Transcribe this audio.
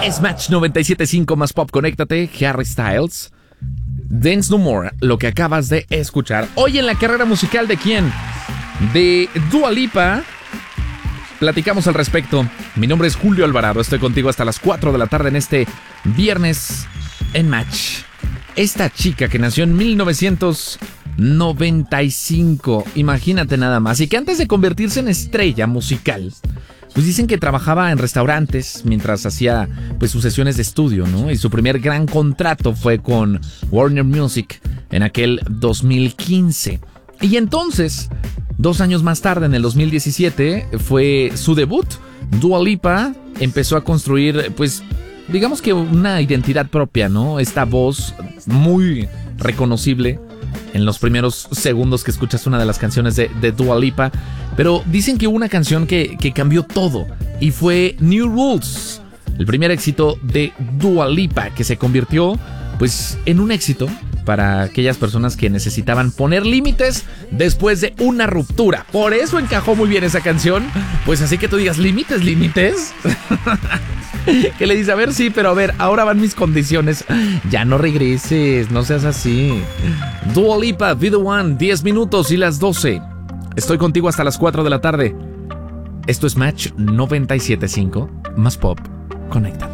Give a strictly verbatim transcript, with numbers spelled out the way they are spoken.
Smash noventa y siete punto cinco más pop, conéctate, Harry Styles. Dance No More, lo que acabas de escuchar. Hoy en la carrera musical de quién? De Dua Lipa. Platicamos al respecto. Mi nombre es Julio Alvarado, estoy contigo hasta las cuatro de la tarde en este viernes en Match. Esta chica que nació en mil novecientos noventa y cinco, imagínate nada más, y que antes de convertirse en estrella musical, pues dicen que trabajaba en restaurantes mientras hacía pues sus sesiones de estudio, ¿no? Y su primer gran contrato fue con Warner Music en aquel dos mil quince. Y entonces, dos años más tarde, en el dos mil diecisiete, fue su debut. Dua Lipa empezó a construir, pues, digamos que una identidad propia, ¿no? Esta voz muy reconocible en los primeros segundos que escuchas una de las canciones de, de Dua Lipa. Pero dicen que hubo una canción que, que cambió todo, y fue New Rules, el primer éxito de Dua Lipa, que se convirtió pues en un éxito para aquellas personas que necesitaban poner límites después de una ruptura. Por eso encajó muy bien esa canción. Pues así que tú digas, ¿límites, límites? Que le dice, a ver, sí, pero a ver, ahora van mis condiciones. Ya no regreses, no seas así. Dua Lipa, Be The One, diez minutos y las doce. Estoy contigo hasta las cuatro de la tarde. Esto es Match noventa y siete punto cinco, más pop, conéctate.